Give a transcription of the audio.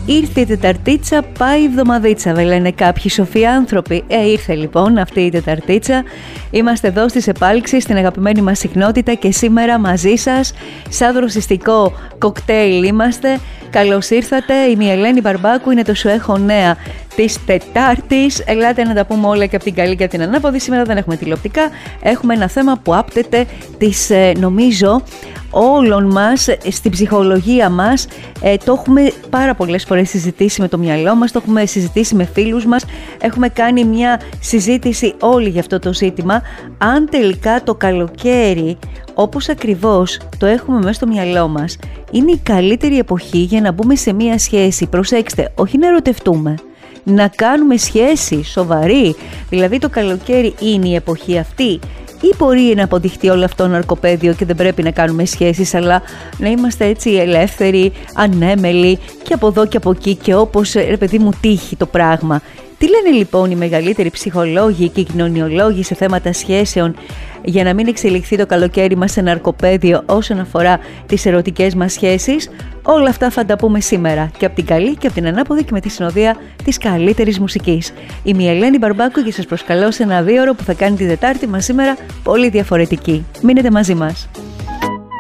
Ήρθε η Τεταρτίτσα, πάει η εβδομαδίτσα, δεν λένε κάποιοι σοφοί άνθρωποι. Ήρθε λοιπόν αυτή η Τεταρτίτσα. Είμαστε εδώ στις επάλξεις, στην αγαπημένη μας συχνότητα και σήμερα μαζί σας, σαν δροσιστικό κοκτέιλ είμαστε. Καλώς ήρθατε, είμαι η Ελένη Μπαρμπάκου, είναι το Σου Έχω Νέα της Τετάρτης. Ελάτε να τα πούμε όλα και από την καλή και από την ανάποδη. Σήμερα δεν έχουμε τηλεοπτικά, έχουμε ένα θέμα που άπτεται της, νομίζω, όλων μας, στην ψυχολογία μας. Το έχουμε πάρα πολλές φορές συζητήσει με το μυαλό μας, το έχουμε συζητήσει με φίλους μας, έχουμε κάνει μια συζήτηση όλοι για αυτό το ζήτημα. Αν τελικά το καλοκαίρι, όπως ακριβώς το έχουμε μέσα στο μυαλό μας, είναι η καλύτερη εποχή για να μπούμε σε μια σχέση. Προσέξτε, όχι να ερωτευτούμε, να κάνουμε σχέση σοβαρή. Δηλαδή το καλοκαίρι είναι η εποχή αυτή, ή μπορεί να αποδειχτεί όλο αυτό ναρκοπαίδιο και δεν πρέπει να κάνουμε σχέσεις, αλλά να είμαστε έτσι ελεύθεροι, ανέμελοι και από εδώ και από εκεί και όπως, ρε παιδί μου, τύχει το πράγμα. Τι λένε λοιπόν οι μεγαλύτεροι ψυχολόγοι και οι κοινωνιολόγοι σε θέματα σχέσεων για να μην εξελιχθεί το καλοκαίρι μας σε ναρκοπαίδιο όσον αφορά τις ερωτικές μας σχέσεις? Όλα αυτά θα τα πούμε σήμερα και από την καλή και από την ανάποδη και με τη συνοδεία της καλύτερης μουσικής. Είμαι η Ελένη Μπαρμπάκου και σας προσκαλώ σε ένα 2ωρο που θα κάνει τη Τετάρτη μας σήμερα πολύ διαφορετική. Μείνετε μαζί μας.